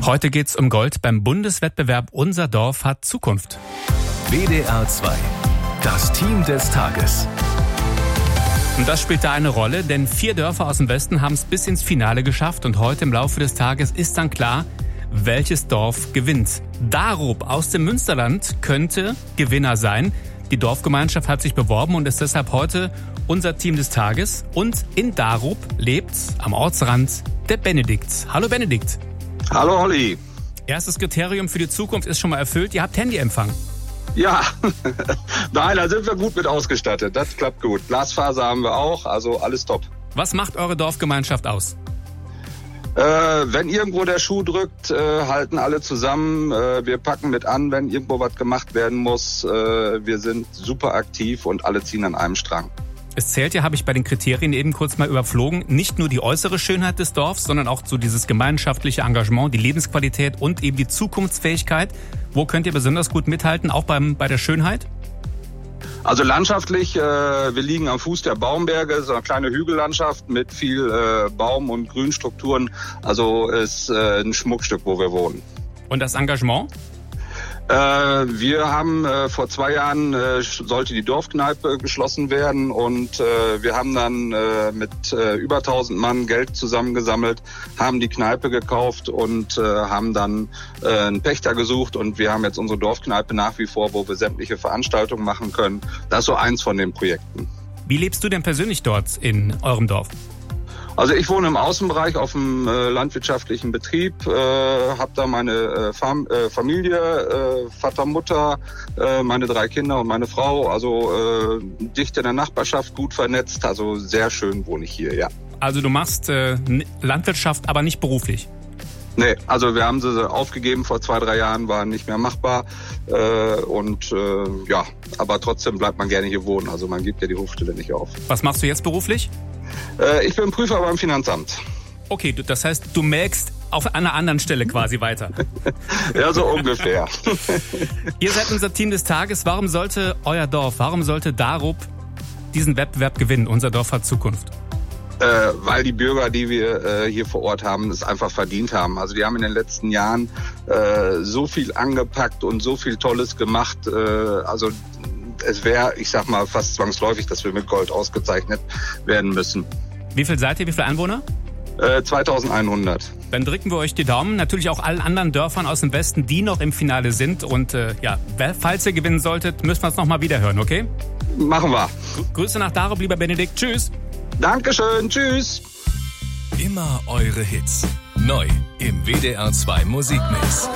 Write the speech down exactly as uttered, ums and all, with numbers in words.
Heute geht's um Gold beim Bundeswettbewerb Unser Dorf hat Zukunft. W D R zwei, das Team des Tages. Und das spielt da eine Rolle, denn vier Dörfer aus dem Westen haben es bis ins Finale geschafft und heute im Laufe des Tages ist dann klar, welches Dorf gewinnt. Darup aus dem Münsterland könnte Gewinner sein. Die Dorfgemeinschaft hat sich beworben und ist deshalb heute unser Team des Tages. Und in Darup lebt am Ortsrand der Benedikt. Hallo Benedikt. Hallo Holly. Erstes Kriterium für die Zukunft ist schon mal erfüllt. Ihr habt Handyempfang. Ja, nein, da sind wir gut mit ausgestattet. Das klappt gut. Glasfaser haben wir auch, also alles top. Was macht eure Dorfgemeinschaft aus? Äh, wenn irgendwo der Schuh drückt, äh, halten alle zusammen. Äh, wir packen mit an, wenn irgendwo was gemacht werden muss. Äh, wir sind super aktiv und alle ziehen an einem Strang. Es zählt ja, habe ich bei den Kriterien eben kurz mal überflogen, nicht nur die äußere Schönheit des Dorfs, sondern auch so dieses gemeinschaftliche Engagement, die Lebensqualität und eben die Zukunftsfähigkeit. Wo könnt ihr besonders gut mithalten, auch beim bei der Schönheit? Also landschaftlich, äh, wir liegen am Fuß der Baumberge, so eine kleine Hügellandschaft mit viel äh, Baum- und Grünstrukturen. Also ist äh, ein Schmuckstück, wo wir wohnen. Und das Engagement? Äh, wir haben äh, vor zwei Jahren äh, sollte die Dorfkneipe geschlossen werden und äh, wir haben dann äh, mit äh, über tausend Mann Geld zusammengesammelt, haben die Kneipe gekauft und äh, haben dann äh, einen Pächter gesucht und wir haben jetzt unsere Dorfkneipe nach wie vor, wo wir sämtliche Veranstaltungen machen können. Das ist so eins von den Projekten. Wie lebst du denn persönlich dort in eurem Dorf? Also ich wohne im Außenbereich auf einem äh, landwirtschaftlichen Betrieb, äh, habe da meine äh, Fam- äh, Familie, äh, Vater, Mutter, äh, meine drei Kinder und meine Frau. Also äh, dicht in der Nachbarschaft, gut vernetzt. Also sehr schön wohne ich hier, ja. Also du machst äh, Landwirtschaft, aber nicht beruflich? Nee, also wir haben sie aufgegeben vor zwei, drei Jahren, war nicht mehr machbar. Äh, und äh, ja, aber trotzdem bleibt man gerne hier wohnen. Also man gibt ja die Hofstelle nicht auf. Was machst du jetzt beruflich? Ich bin Prüfer beim Finanzamt. Okay, das heißt, du melkst auf einer anderen Stelle quasi weiter. Ja, so ungefähr. Ihr seid unser Team des Tages. Warum sollte euer Dorf, warum sollte Darup diesen Wettbewerb gewinnen? Unser Dorf hat Zukunft. Äh, weil die Bürger, die wir äh, hier vor Ort haben, es einfach verdient haben. Also die haben in den letzten Jahren äh, so viel angepackt und so viel Tolles gemacht. Äh, also es wäre, ich sag mal, fast zwangsläufig, dass wir mit Gold ausgezeichnet werden müssen. Wie viel seid ihr, wie viele Einwohner? Äh, zweitausendeinhundert. Dann drücken wir euch die Daumen. Natürlich auch allen anderen Dörfern aus dem Westen, die noch im Finale sind. Und äh, ja, falls ihr gewinnen solltet, müssen wir es nochmal wieder hören, okay? Machen wir. Grüße nach Darup, lieber Benedikt. Tschüss. Dankeschön. Tschüss. Immer eure Hits. Neu im W D R zwei Musikmix.